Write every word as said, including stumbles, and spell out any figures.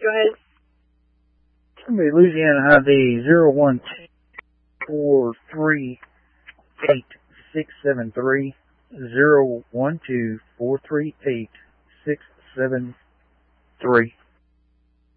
Go ahead. Somebody, Louisiana I D zero one two four three eight six seven three. Zero one two four three eight six seven three.